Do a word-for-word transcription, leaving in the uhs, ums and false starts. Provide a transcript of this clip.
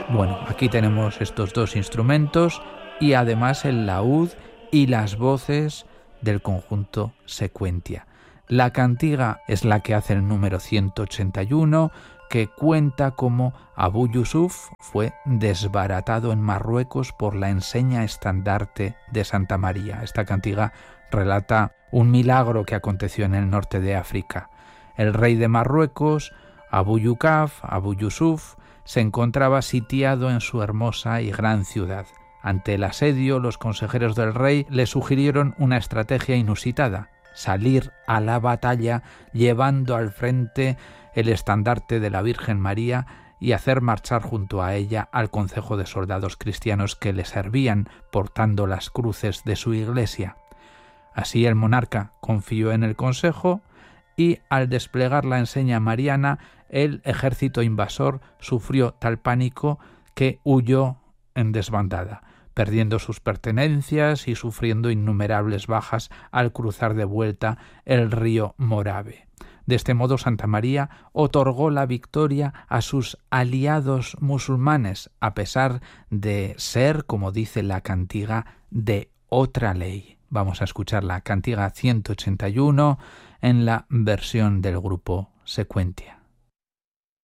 Bueno, aquí tenemos estos dos instrumentos y además el laúd y las voces del conjunto Sequentia. La cantiga es la que hace el número ciento ochenta y uno, que cuenta cómo Abu Yusuf fue desbaratado en Marruecos por la enseña estandarte de Santa María. Esta cantiga relata un milagro que aconteció en el norte de África. El rey de Marruecos, Abu Yukaf, Abu Yusuf, se encontraba sitiado en su hermosa y gran ciudad. Ante el asedio, los consejeros del rey le sugirieron una estrategia inusitada: salir a la batalla llevando al frente el estandarte de la Virgen María y hacer marchar junto a ella al concejo de soldados cristianos que le servían portando las cruces de su iglesia. Así el monarca confió en el consejo y al desplegar la enseña mariana, el ejército invasor sufrió tal pánico que huyó en desbandada, perdiendo sus pertenencias y sufriendo innumerables bajas al cruzar de vuelta el río Morave. De este modo, Santa María otorgó la victoria a sus aliados musulmanes, a pesar de ser, como dice la cantiga, de otra ley. Vamos a escuchar la cantiga ciento ochenta y uno en la versión del grupo Sequentia.